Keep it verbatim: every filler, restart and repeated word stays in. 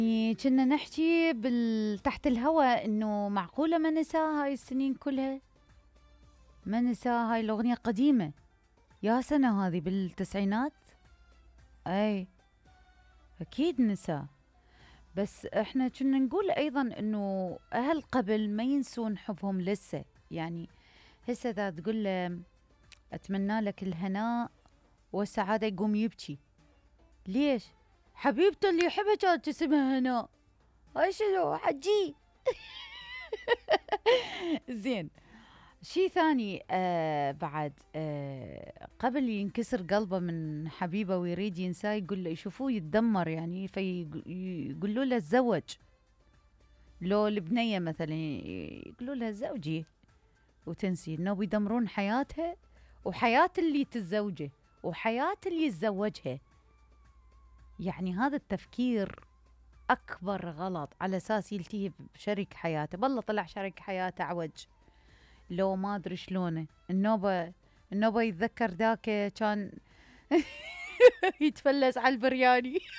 يعني كنا نحكي بال... تحت الهواء انه معقولة ما نساها هاي السنين كلها. ما نساها هاي الاغنية قديمة. يا سنة هذه بالتسعينات. اي اكيد نسا. بس احنا كنا نقول ايضا انه اهل قبل ما ينسون حبهم لسه. يعني هسه اذا تقول له اتمنى لك الهناء والسعادة يقوم يبكي. ليش؟ حبيبته اللي يحبها كانت اسمها هناء. هاي شنو حجي. زين. شي ثاني آه بعد آه قبل ينكسر قلبه من حبيبه ويريد ينساه يقول له يشوفوه يتدمر يعني فيقولوا له تزوج. لو البنية مثلا يقولوا لها زوجي وتنسي انه بيدمرون حياتها وحياة اللي تتزوجه وحياة اللي يتزوجها. يعني هذا التفكير أكبر غلط على أساس يلتهي بشريك حياته. بالله طلع شريك حياته عوج. لو ما ادري شلونه النوبه النوبه يتذكر ذاك كان يتفلس على البرياني.